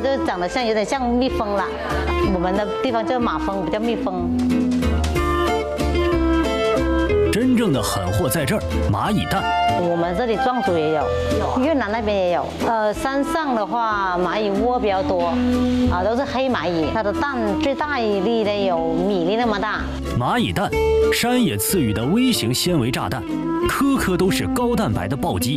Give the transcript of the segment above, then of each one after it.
就长得有点像蜜蜂了。我们的地方叫马蜂，不叫蜜蜂。 真正的狠货在这儿，蚂蚁蛋。 我们这里壮族也有，越南那边也有。山上的话，蚂蚁窝比较多，都是黑蚂蚁，它的蛋最大一粒的有米粒那么大。 蚂蚁蛋，山野赐予的微型纤维炸弹，颗颗都是高蛋白的暴击。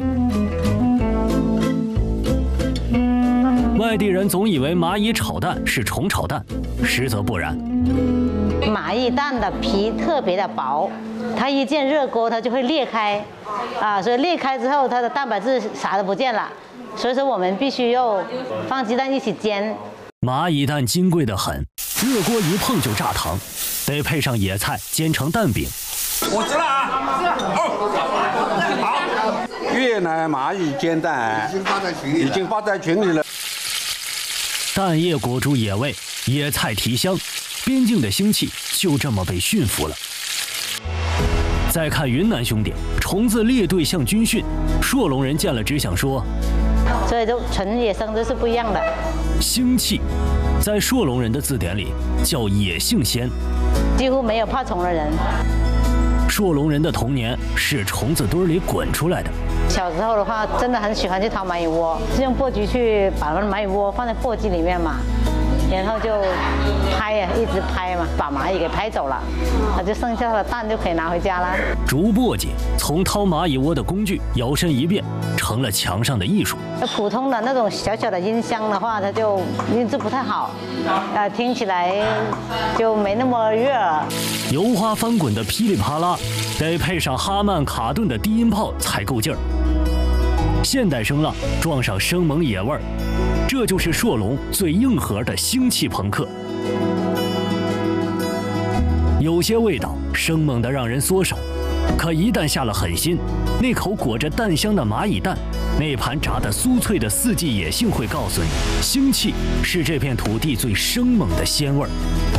外地人总以为蚂蚁炒蛋是虫炒蛋，实则不然。 蚂蚁蛋的皮特别的薄，它一见热锅它就会裂开，所以裂开之后它的蛋白质啥都不见了，所以说我们必须要放鸡蛋一起煎。 蚂蚁蛋金贵得很，热锅一碰就炸糖，得配上野菜煎成蛋饼。 我知了啊，好，越南蚂蚁煎蛋已经发在群里了。 蛋液裹住野味，野菜提香，边境的腥气就这么被驯服了。再看云南兄弟，虫子列队向军训，朔龙人见了只想说， 所以就纯野生就是不一样的。 腥气，在朔龙人的字典里叫野性鲜， 几乎没有怕虫的人。 朔龙人的童年是虫子堆里滚出来的。 小时候的话，真的很喜欢去掏蚂蚁窝，是用簸箕去把那蚂蚁窝放在簸箕里面嘛，然后就拍呀，一直拍嘛，把蚂蚁给拍走了，那就剩下的蛋就可以拿回家了。 竹簸箕从掏蚂蚁窝的工具摇身一变，成了墙上的艺术。 普通的那种小小的音箱的话，它就音质不太好，听起来就没那么悦耳。 油花翻滚的噼里啪啦，得配上哈曼卡顿的低音炮才够劲儿。现代声浪撞上生猛野味儿，这就是朔龙最硬核的腥气朋克。有些味道生猛的让人缩手，可一旦下了狠心，那口裹着蛋香的蚂蚁蛋，那盘炸得酥脆的四季野性会告诉你，腥气是这片土地最生猛的鲜味儿。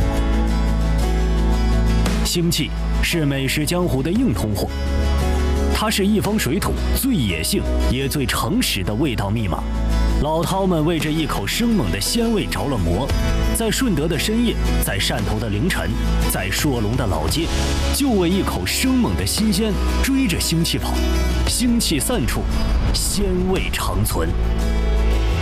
腥气是美食江湖的硬通货，它是一方水土最野性也最诚实的味道密码。老饕们为这一口生猛的鲜味着了魔，在顺德的深夜，在汕头的凌晨，在朔龙的老街，就为一口生猛的新鲜追着腥气跑，腥气散处，鲜味长存。